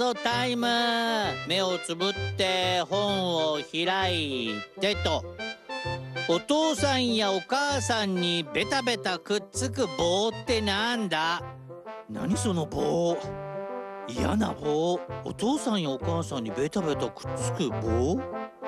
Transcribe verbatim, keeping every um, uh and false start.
ドタイム。目をつぶって本を開いてと。お父さんやお母さんにベタベタくっつく棒ってなんだ？何その棒？嫌な棒。お父さんやお母さんにベタベタくっつく棒？